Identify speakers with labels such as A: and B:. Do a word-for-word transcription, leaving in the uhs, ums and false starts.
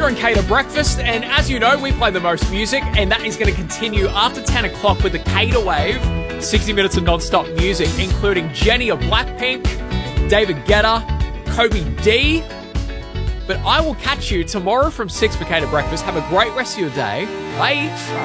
A: Cater and Cater Breakfast, and as you know, we play the most music, and that is going to continue after ten o'clock with the Cater Wave. sixty minutes of non-stop music, including Jenny of Blackpink, David Guetta, Kobe D. But I will catch you tomorrow from six for Cater Breakfast. Have a great rest of your day. Bye.